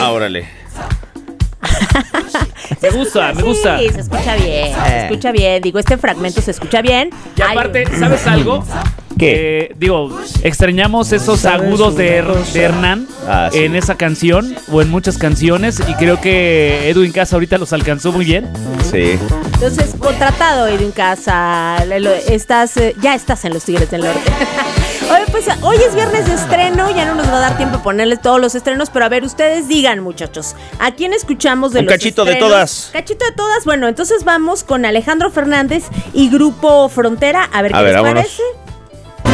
órale. Me gusta. Sí, se escucha bien. Digo, este fragmento se escucha bien. Y aparte, ¿sabes algo? ¿Qué? Extrañamos esos agudos de Hernán sí. en esa canción o en muchas canciones, y creo que Edwin Casa ahorita los alcanzó muy bien. Sí. Entonces, contratado, Edwin Casa, ya estás en los Tigres del Norte. Oye, pues hoy es viernes de estreno, ya no nos va a dar tiempo a ponerles todos los estrenos, pero a ver, ustedes digan, muchachos, ¿a quién escuchamos de Un los cachito estrenos? de todas. Cachito de todas, bueno, entonces vamos con Alejandro Fernández y Grupo Frontera, a ver qué les vámonos. parece.